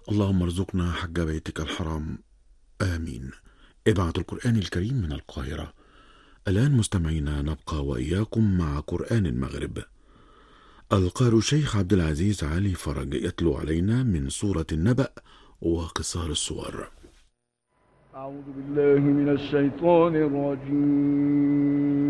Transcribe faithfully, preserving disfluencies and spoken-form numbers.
اللهم ارزقنا حج بيتك الحرام، آمين. إذاعة القرآن الكريم من القاهرة. الآن مستمعينا نبقى وإياكم مع قرآن المغرب. القارئ الشيخ عبد العزيز علي فرج يتلو علينا من سورة النبأ وقصار الصور. أعوذ بالله من الشيطان الرجيم.